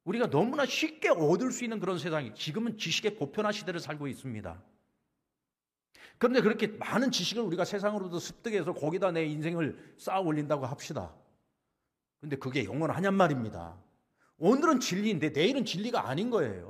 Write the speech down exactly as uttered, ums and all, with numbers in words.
우리가 너무나 쉽게 얻을 수 있는 그런 세상이, 지금은 지식의 보편화 시대를 살고 있습니다. 그런데 그렇게 많은 지식을 우리가 세상으로부터 습득해서 거기다 내 인생을 쌓아 올린다고 합시다. 그런데 그게 영원하냔 말입니다. 오늘은 진리인데 내일은 진리가 아닌 거예요.